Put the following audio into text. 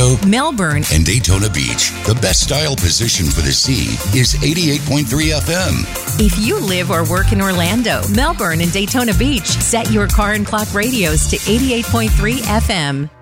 Orlando, Melbourne, and Daytona Beach. The best style position for the sea is 88.3 FM. If you live or work in Orlando, Melbourne, and Daytona Beach, set your car and clock radios to 88.3 FM.